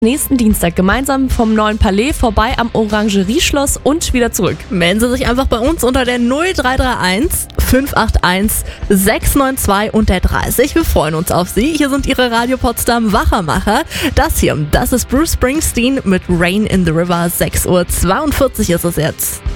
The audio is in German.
Nächsten Dienstag gemeinsam vom Neuen Palais vorbei am Orangerieschloss und wieder zurück. Melden Sie sich einfach bei uns unter der 0331 581 692 und der 30. Wir freuen uns auf Sie. Hier sind Ihre Radio Potsdam Wachermacher. Das ist Bruce Springsteen mit Rain in the River. 6:42 Uhr ist es jetzt.